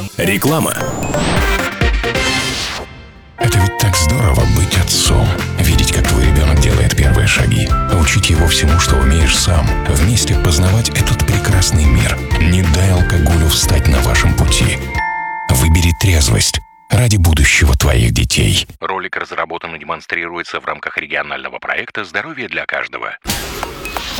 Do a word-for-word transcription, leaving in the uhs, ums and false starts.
Реклама. Это ведь так здорово быть отцом. Видеть, как твой ребенок делает первые шаги. Учить его всему, что умеешь сам. Вместе познавать этот прекрасный мир. Не дай алкоголю встать на вашем пути. Выбери трезвость ради будущего твоих детей. Ролик разработан и демонстрируется в рамках регионального проекта «Здоровье для каждого».